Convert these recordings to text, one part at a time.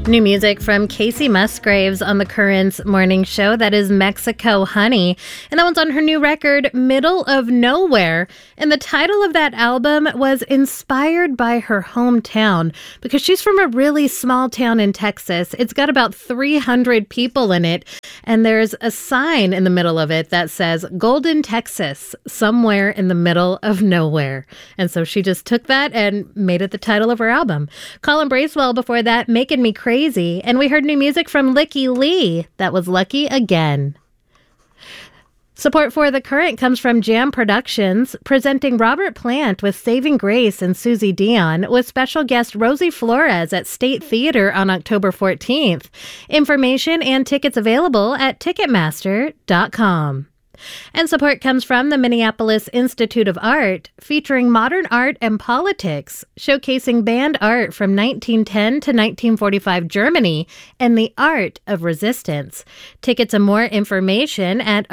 New music from Casey Musgraves on the Currents morning show. That is Mexico Honey. And that one's on her new record, Middle of Nowhere. And the title of that album was inspired by her hometown because she's from a really small town in Texas. It's got about 300 people in it. And there's a sign in the middle of it that says Golden, Texas, somewhere in the middle of nowhere. And so she just took that and made it the title of her album. Colin Bracewell before that, Making Me Crazy. And we heard new music from Licky Lee. That was Lucky Again. Support for The Current comes from Jam Productions, presenting Robert Plant with Saving Grace and Susie Dion, with special guest Rosie Flores at State Theater on October 14th. Information and tickets available at Ticketmaster.com. And support comes from the Minneapolis Institute of Art, featuring modern art and politics, showcasing band art from 1910 to 1945 Germany and the art of resistance. Tickets and more information at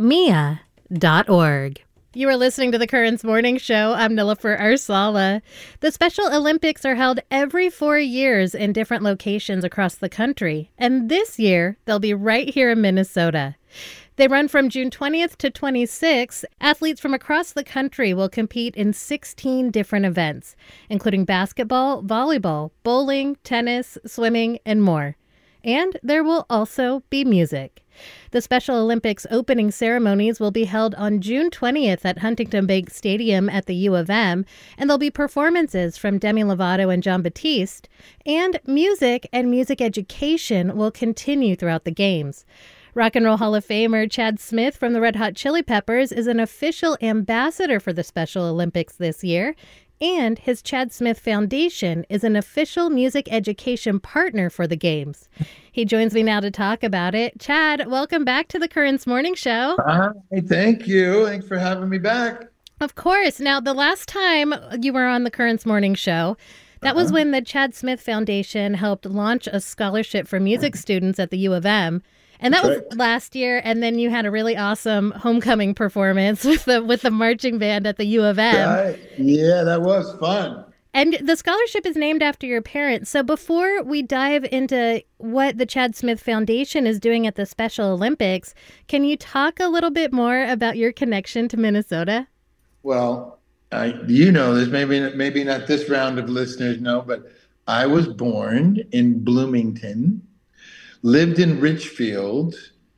artsmia.org. You are listening to the Currents Morning Show. I'm Nilofer Arsala. The Special Olympics are held every 4 years in different locations across the country. And this year, they'll be right here in Minnesota. They run from June 20th to 26th. Athletes from across the country will compete in 16 different events, including basketball, volleyball, bowling, tennis, swimming, and more. And there will also be music. The Special Olympics opening ceremonies will be held on June 20th at Huntington Bank Stadium at the U of M, and there'll be performances from Demi Lovato and Jon Batiste, and music and music education will continue throughout the games. Rock and Roll Hall of Famer Chad Smith from the Red Hot Chili Peppers is an official ambassador for the Special Olympics this year, and his Chad Smith Foundation is an official music education partner for the Games. He joins me now to talk about it. Chad, welcome back to the Currents Morning Show. Hi, thank you. Thanks for having me back. Of course. Now, the last time you were on the Currents Morning Show, that was when the Chad Smith Foundation helped launch a scholarship for music students at the U of M. And that was last year, and then you had a really awesome homecoming performance with the marching band at the U of M. Yeah, that was fun. And the scholarship is named after your parents. So before we dive into what the Chad Smith Foundation is doing at the Special Olympics, can you talk a little bit more about your connection to Minnesota? Well, you know this, maybe not this round of listeners know, but I was born in Bloomington. Lived in Richfield,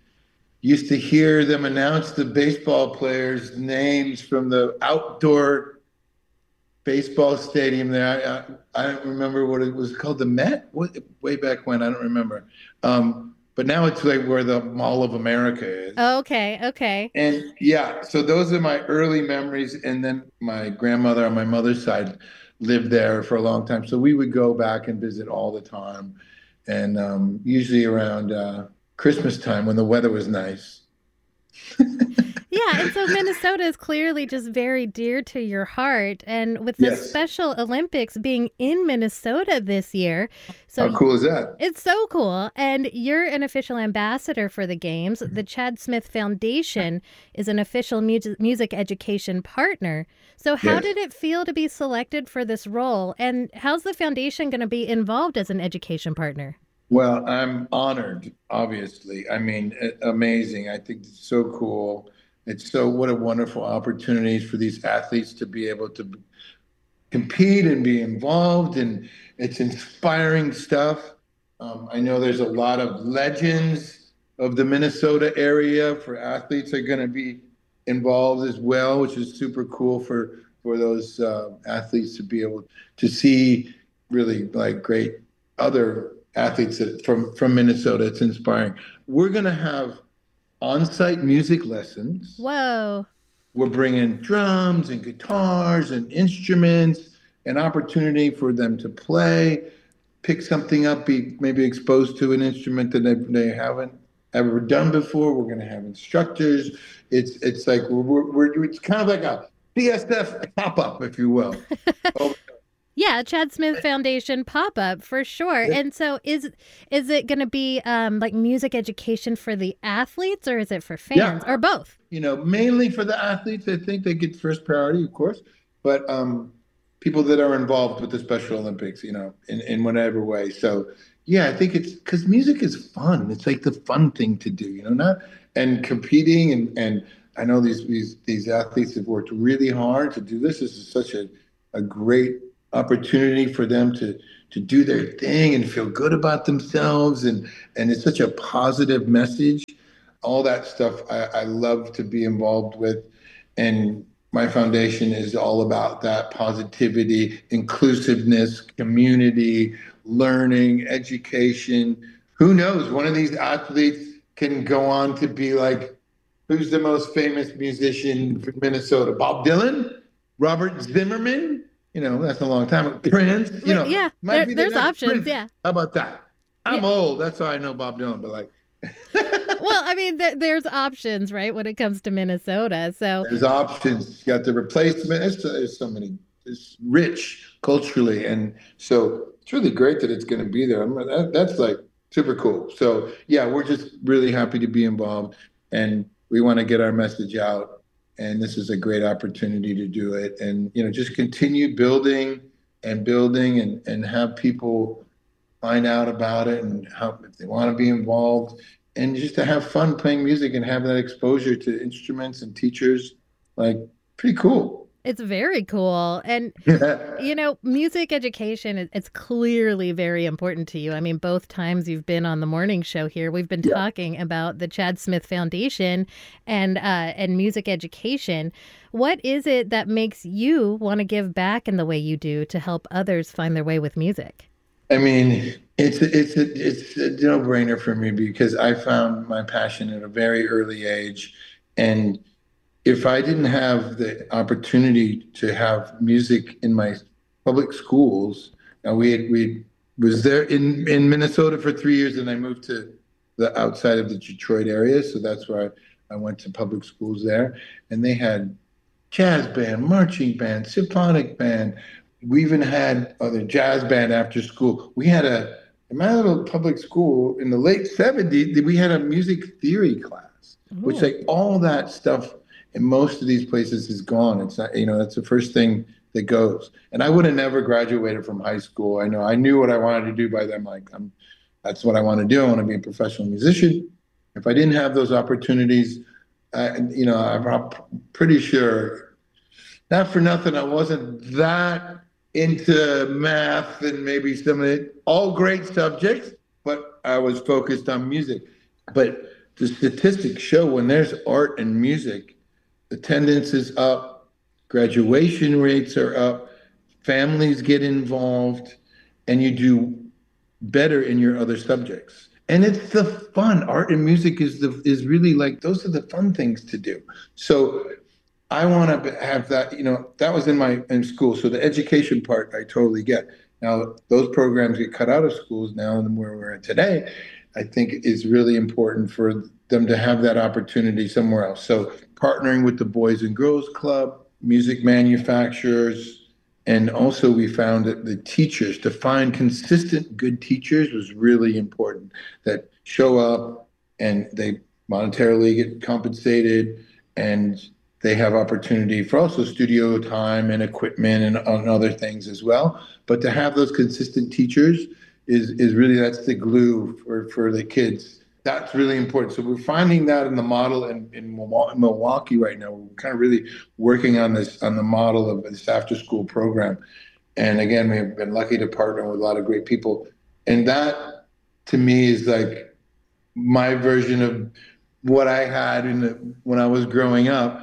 used to hear them announce the baseball players' names from the outdoor baseball stadium there. I don't remember what it was called, the Met? Way back when, I don't remember. But now it's like where the Mall of America is. Oh, okay. And yeah, so those are my early memories. And then my grandmother on my mother's side lived there for a long time. So we would go back and visit all the time. And usually around Christmas time when the weather was nice. Yeah, and so Minnesota is clearly just very dear to your heart. And with the Special Olympics being in Minnesota this year. So how cool is that? It's so cool. And you're an official ambassador for the Games. The Chad Smith Foundation is an official music education partner. So how did it feel to be selected for this role? And how's the foundation going to be involved as an education partner? Well, I'm honored, obviously. I mean, amazing. I think it's so cool. What a wonderful opportunity for these athletes to be able to compete and be involved. And it's inspiring stuff. I know there's a lot of legends of the Minnesota area for athletes that are going to be involved as well, which is super cool for those athletes to be able to see really like great other athletes from Minnesota. It's inspiring. We're going to have on-site music lessons. Whoa. We're bringing drums and guitars and instruments, an opportunity for them to play, pick something up, be maybe exposed to an instrument that they haven't ever done before. We're going to have instructors. It's like it's kind of like a BSF pop-up, if you will. Yeah, Chad Smith Foundation pop-up for sure. And so is it going to be like music education for the athletes, or is it for fans, or both? Mainly for the athletes. I think they get first priority, of course. But people that are involved with the Special Olympics, in whatever way. So yeah, I think it's because music is fun. It's like the fun thing to do, not and competing and I know these athletes have worked really hard to do this. This is such a great opportunity for them to do their thing and feel good about themselves and it's such a positive message. All that stuff I love to be involved with. And my foundation is all about that positivity, inclusiveness, community, learning, education. Who knows? One of these athletes can go on to be like, who's the most famous musician from Minnesota? Bob Dylan? Robert Zimmerman? That's a long time ago. Prince? Yeah, there's options. Prince. Yeah. How about that? I'm old. That's why I know Bob Dylan, but like, well, I mean, there's options, right, when it comes to Minnesota. So there's options. You got the replacement. There's so many. It's rich culturally, and so it's really great that it's going to be there. That's like super cool. So yeah, we're just really happy to be involved, and we want to get our message out. And this is a great opportunity to do it, and just continue building and have people find out about it and how if they want to be involved and just to have fun playing music and have that exposure to instruments and teachers, like pretty cool. It's very cool. And, music education, it's clearly very important to you. I mean, both times you've been on the morning show here, we've been talking about the Chad Smith Foundation and music education. What is it that makes you want to give back in the way you do to help others find their way with music? I mean, it's a no-brainer for me because I found my passion at a very early age. And if I didn't have the opportunity to have music in my public schools, now we was there in Minnesota for 3 years, and I moved to the outside of the Detroit area. So that's where I went to public schools there. And they had jazz band, marching band, symphonic band. We even had the jazz band after school. We had in my little public school in the late 70s, we had a music theory class, which like all that stuff in most of these places is gone. It's not, that's the first thing that goes. And I would have never graduated from high school. I knew what I wanted to do by then. That's what I want to do. I want to be a professional musician. If I didn't have those opportunities, I'm pretty sure, not for nothing, I wasn't that into math and maybe some of it, all great subjects, but I was focused on music. But the statistics show when there's art and music, attendance is up, graduation rates are up, families get involved, and you do better in your other subjects. And it's the fun. Art and music is really like, those are the fun things to do. So I want to have that, that was in school. So the education part, I totally get. Now, those programs get cut out of schools now and where we're at today, I think is really important for them to have that opportunity somewhere else. So partnering with the Boys and Girls Club, music manufacturers, and also we found that the teachers, to find consistent good teachers was really important, that show up and they monetarily get compensated and they have opportunity for also studio time and equipment and other things as well. But to have those consistent teachers is really, that's the glue for the kids. That's really important. So we're finding that in the model in Milwaukee right now. We're kind of really working on the model of this after school program. And again, we've been lucky to partner with a lot of great people. And that to me is like my version of what I had when I was growing up,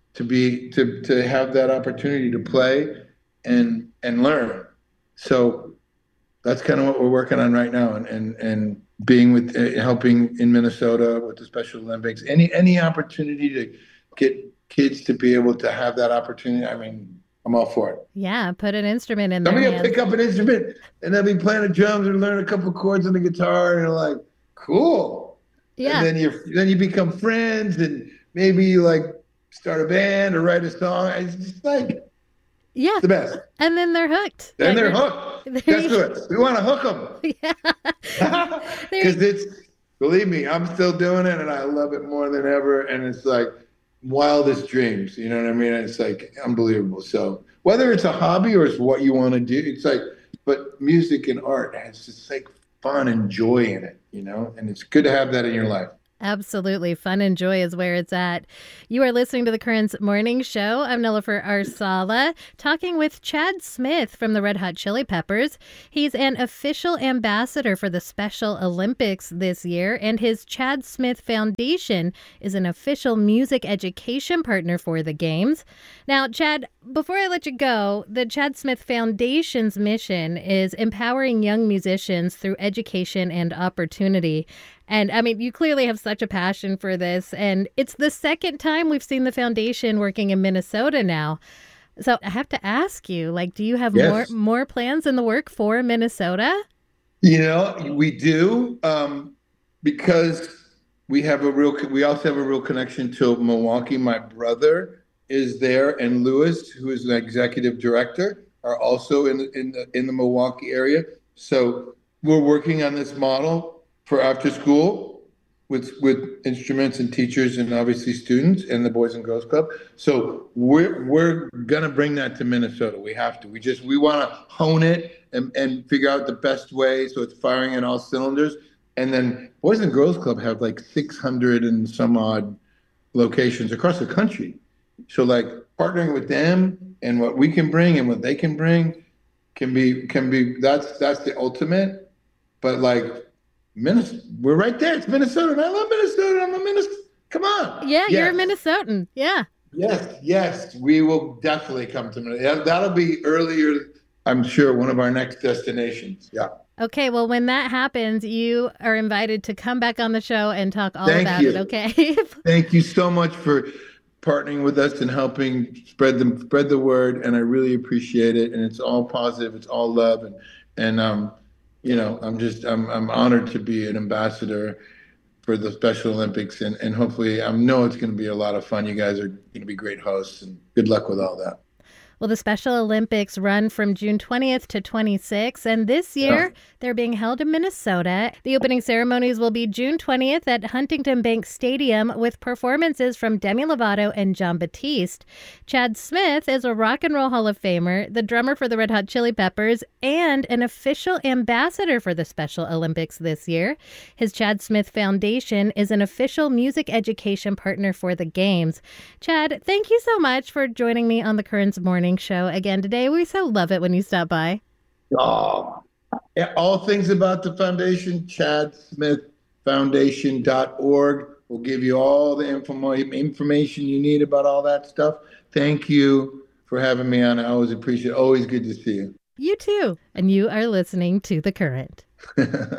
to have that opportunity to play and learn. So that's kind of what we're working on right now, and being with helping in Minnesota with the Special Olympics. Any opportunity to get kids to be able to have that opportunity, I mean, I'm all for it. Yeah, put an instrument in there. Somebody will pick up an instrument and they'll be playing the drums or learn a couple chords on the guitar, and you're like, cool. Yeah. And then you become friends, and maybe you like start a band or write a song. It's just like, yeah, the best. And then they're hooked. Then they're hooked. That's good. We want to hook them. Yeah. Because believe me, I'm still doing it and I love it more than ever. And it's like, wildest dreams. You know what I mean? It's like unbelievable. So whether it's a hobby or it's what you want to do, it's like, but music and art has just like fun and joy in it, and it's good to have that in your life. Absolutely. Fun and joy is where it's at. You are listening to the Currents Morning Show. I'm Nilofer Arsala, talking with Chad Smith from the Red Hot Chili Peppers. He's an official ambassador for the Special Olympics this year, and his Chad Smith Foundation is an official music education partner for the Games. Now, Chad, before I let you go, the Chad Smith Foundation's mission is empowering young musicians through education and opportunity. And I mean, you clearly have such a passion for this. And it's the second time we've seen the foundation working in Minnesota now. So I have to ask you, like, do you have Yes. more plans in the work for Minnesota? We do, because we also have a real connection to Milwaukee. My brother is there, and Lewis, who is an executive director, are also in the Milwaukee area. So we're working on this model for after school with instruments and teachers and obviously students and the Boys and Girls Club. So we're gonna bring that to Minnesota. We have to. We want to hone it and figure out the best way so it's firing in all cylinders. And then Boys and Girls Club have like 600 and some odd locations across the country. So like partnering with them and what we can bring and what they can bring can be that's the ultimate. But like Minnesota, we're right there. It's Minnesota, and I love Minnesota. I'm a Minnesota. Come on. Yeah, you're a Yes. Minnesotan. Yeah. Yes, yes, we will definitely come to Minnesota. That'll be earlier, I'm sure, one of our next destinations. Yeah. Okay, well, when that happens, you are invited to come back on the show and talk all Thank about you. it, okay? Thank you so much for partnering with us and helping spread the word. And I really appreciate it. And it's all positive. It's all love. And I'm honored to be an ambassador for the Special Olympics. And hopefully I know it's going to be a lot of fun. You guys are going to be great hosts, and good luck with all that. Well, the Special Olympics run from June 20th to 26th, and this year they're being held in Minnesota. The opening ceremonies will be June 20th at Huntington Bank Stadium with performances from Demi Lovato and Jon Batiste. Chad Smith is a Rock and Roll Hall of Famer, the drummer for the Red Hot Chili Peppers, and an official ambassador for the Special Olympics this year. His Chad Smith Foundation is an official music education partner for the Games. Chad, thank you so much for joining me on the Currents Morning Show again today. We so love it when you stop by. Oh, yeah, all things about the foundation, chadsmithfoundation.org will give you all the information you need about all that stuff. Thank you for having me on. I always appreciate it. Always good to see you. You too. And you are listening to The Current.